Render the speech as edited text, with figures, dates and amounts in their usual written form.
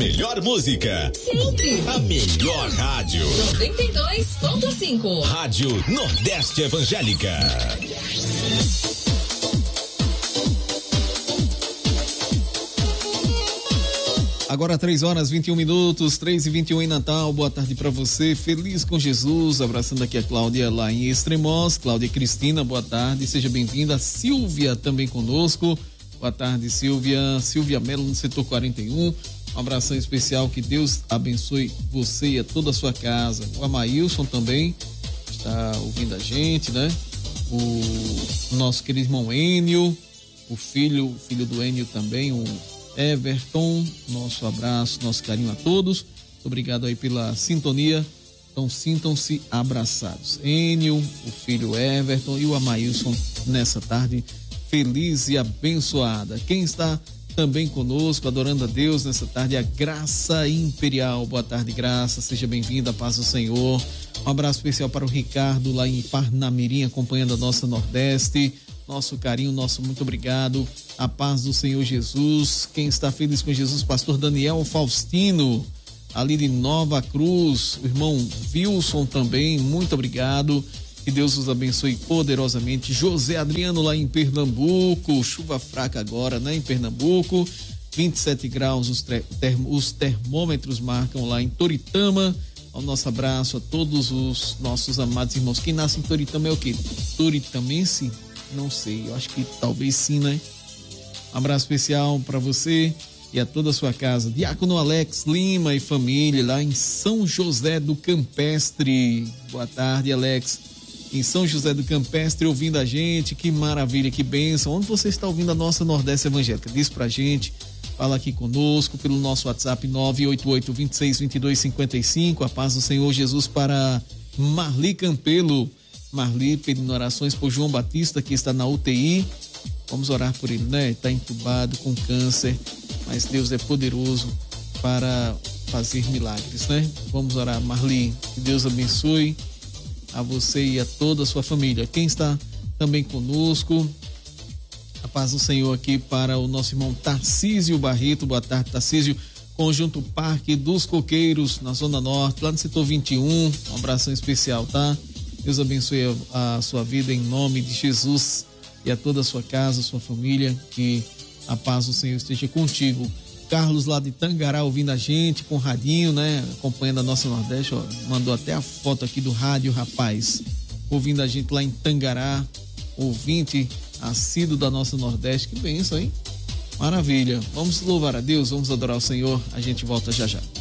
melhor música. Sempre. A melhor rádio. 92.5. Rádio Nordeste Evangélica. Agora 3h21, 3h21 em Natal. Boa tarde para você, feliz com Jesus. Abraçando aqui a Cláudia lá em Extremós. Cláudia Cristina, boa tarde, seja bem-vinda. Silvia também conosco. Boa tarde, Silvia. Silvia Melo no setor 41. Um abração especial, que Deus abençoe você e a toda a sua casa. O Amailson também está ouvindo a gente, né? O nosso querido irmão Enio, o filho do Enio também, o Everton. Nosso abraço, nosso carinho a todos. Obrigado aí pela sintonia. Então sintam-se abraçados. Enio, o filho Everton e o Amailson nessa tarde feliz e abençoada. Quem está também conosco, adorando a Deus nessa tarde, a Graça Imperial. Boa tarde, Graça, seja bem-vinda, paz do Senhor. Um abraço especial para o Ricardo lá em Parnamirim, acompanhando a nossa Nordeste. Nosso carinho, nosso muito obrigado. A paz do Senhor Jesus. Quem está feliz com Jesus, pastor Daniel Faustino, ali de Nova Cruz. O irmão Wilson também, muito obrigado. Que Deus os abençoe poderosamente. José Adriano lá em Pernambuco, chuva fraca agora, né? Em Pernambuco, 27 graus, os termômetros marcam lá em Toritama. O nosso abraço a todos os nossos amados irmãos. Quem nasce em Toritama é o quê? Toritamense? Não sei, eu acho que talvez sim, né? Um abraço especial para você e a toda a sua casa. Diácono Alex Lima e família lá em São José do Campestre. Boa tarde, Alex. Em São José do Campestre, ouvindo a gente, que maravilha, que bênção. Onde você está ouvindo a nossa Nordeste Evangélica? Diz pra gente, fala aqui conosco pelo nosso WhatsApp 988-26-2255. A paz do Senhor Jesus para Marli Campelo. Marli pedindo orações por João Batista, que está na UTI. Vamos orar por ele, né? Está entubado com câncer, mas Deus é poderoso para fazer milagres, né? Vamos orar, Marli, que Deus abençoe a você e a toda a sua família. Quem está também conosco, a paz do Senhor aqui para o nosso irmão Tarcísio Barreto. Boa tarde, Tarcísio. Conjunto Parque dos Coqueiros, na Zona Norte, lá no setor 21. Um abração especial, tá? Deus abençoe a sua vida em nome de Jesus e a toda a sua casa, a sua família. Que a paz do Senhor esteja contigo. Carlos lá de Tangará ouvindo a gente com o radinho, né? Acompanhando a nossa Nordeste, ó, mandou até a foto aqui do rádio, rapaz. Ouvindo a gente lá em Tangará, ouvinte assíduo da nossa Nordeste. Que bênção, hein? Maravilha. Vamos louvar a Deus, vamos adorar o Senhor. A gente volta já já.